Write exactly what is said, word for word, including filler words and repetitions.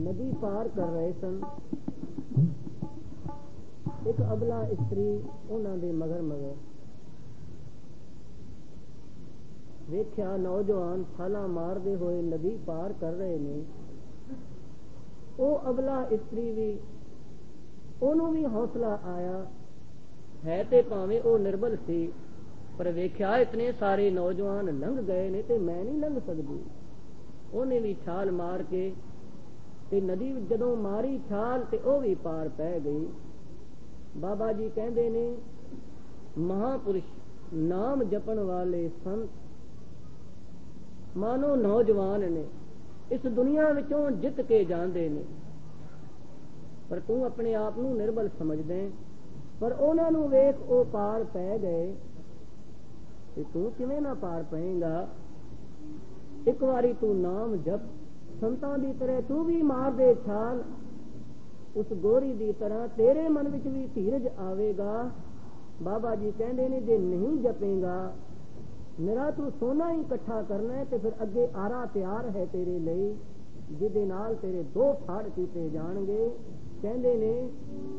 नदी पार कर रहे सन। एक अबला इस्त्री उन्हां दे मगर मगर ਵੇਖਿਆ ਨੌਜਵਾਨ ਛਾਲਾਂ ਮਾਰਦੇ ਹੋਏ ਨਦੀ ਪਾਰ ਕਰ ਰਹੇ ਨੇ। ਉਹ ਅਬਲਾ ਇਸਤਰੀ ਵੀ, ਉਹਨੂੰ ਵੀ ਹੌਸਲਾ ਆਇਆ ਹੈ ਤੇ ਭਾਵੇਂ ਉਹ ਨਿਰਬਲ ਸੀ, ਪਰ ਵੇਖਿਆ ਇਤਨੇ ਸਾਰੇ ਨੌਜਵਾਨ ਲੰਘ ਗਏ ਨੇ ਤੇ ਮੈਂ ਨਹੀਂ ਲੰਘ ਸਕਦੀ। ਉਹਨੇ ਵੀ ਛਾਲ ਮਾਰ ਕੇ ਤੇ ਨਦੀ ਜਦੋਂ ਮਾਰੀ ਛਾਲ ਤੇ ਉਹ ਵੀ ਪਾਰ ਪੈ ਗਈ। ਬਾਬਾ ਜੀ ਕਹਿੰਦੇ ਨੇ ਮਹਾਪੁਰਸ਼ ਨਾਮ ਜਪਣ ਵਾਲੇ ਸੰਤ ਮਾਨੋ ਨੌਜਵਾਨ ਨੇ, ਇਸ ਦੁਨੀਆ ਵਿੱਚੋਂ ਜਿੱਤ ਕੇ ਜਾਂਦੇ ਨੇ, ਪਰ ਤੂੰ ਆਪਣੇ ਆਪ ਨੂੰ ਨਿਰਬਲ ਸਮਝਦੇ। ਪਰ ਉਹਨਾਂ ਨੂੰ ਵੇਖ ਉਹ ਪਾਰ ਪੈ ਗਏ ਤੇ ਤੂੰ ਕਿਵੇਂ ਨਾ ਪਾਰ ਪਏਗਾ। ਇੱਕ ਵਾਰੀ ਤੂੰ ਨਾਮ ਜਪ, ਸੰਤਾਂ ਦੀ ਤਰ੍ਹਾਂ ਤੂੰ ਵੀ ਮਾਰ ਦੇ ਛਾਲ। ਉਸ ਗੋਰੀ ਦੀ ਤਰ੍ਹਾਂ ਤੇਰੇ ਮਨ ਵਿੱਚ ਵੀ ਧੀਰਜ ਆਵੇਗਾ। ਬਾਬਾ ਜੀ ਕਹਿੰਦੇ ਨੇ ਜੇ ਨਹੀਂ ਜਪੇਗਾ, ਮੇਰਾ ਤੂੰ ਸੋਨਾ ਹੀ ਇਕੱਠਾ ਕਰਨਾ ਹੈ ਤੇ ਫਿਰ ਅੱਗੇ ਆਰਾ ਤਿਆਰ ਹੈ ਤੇਰੇ ਲਈ, ਜਿਹਦੇ ਨਾਲ ਤੇਰੇ ਦੋ ਫਾੜ ਕੀਤੇ ਜਾਣਗੇ। ਕਹਿੰਦੇ ਨੇ